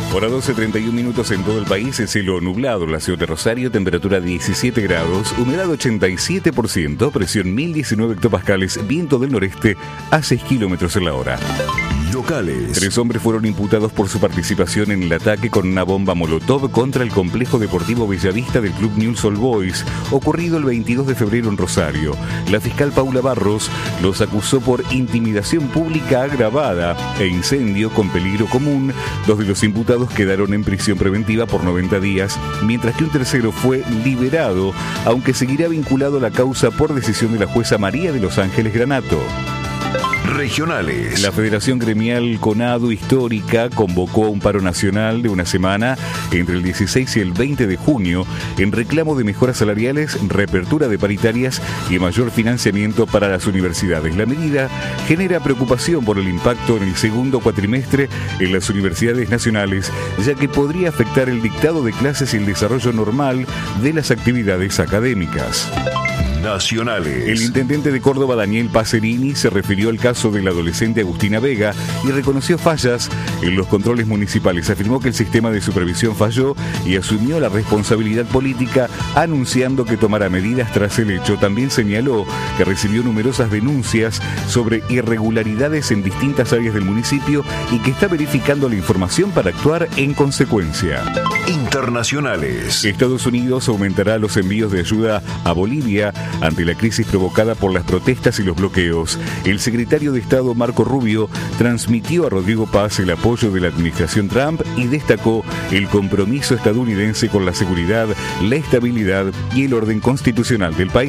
Hora 12:31 minutos en todo el país, cielo nublado en la ciudad de Rosario, temperatura 17 grados, humedad 87%, presión 1019 hectopascales, viento del noreste a 6 kilómetros en la hora. Locales. 3 hombres fueron imputados por su participación en el ataque con una bomba molotov contra el complejo deportivo Bellavista del club Newell's Old Boys, ocurrido el 22 de febrero en Rosario. La fiscal Paula Barros los acusó por intimidación pública agravada e incendio con peligro común. 2 de los imputados quedaron en prisión preventiva por 90 días, mientras que un tercero fue liberado, aunque seguirá vinculado a la causa por decisión de la jueza María de los Ángeles Granato. Regionales. La Federación Gremial Conado Histórica convocó a un paro nacional de una semana entre el 16 y el 20 de junio en reclamo de mejoras salariales, reapertura de paritarias y mayor financiamiento para las universidades. La medida genera preocupación por el impacto en el segundo cuatrimestre en las universidades nacionales, ya que podría afectar el dictado de clases y el desarrollo normal de las actividades académicas. Nacionales. El intendente de Córdoba, Daniel Pacerini, se refirió al caso de la adolescente Agustina Vega y reconoció fallas en los controles municipales. Afirmó que el sistema de supervisión falló y asumió la responsabilidad política, anunciando que tomará medidas tras el hecho. También señaló que recibió numerosas denuncias sobre irregularidades en distintas áreas del municipio y que está verificando la información para actuar en consecuencia. Internacionales. Estados Unidos aumentará los envíos de ayuda a Bolivia ante la crisis provocada por las protestas y los bloqueos. El secretario de Estado Marco Rubio transmitió a Rodrigo Paz el apoyo de la administración Trump y destacó el compromiso estadounidense con la seguridad, la estabilidad y el orden constitucional del país.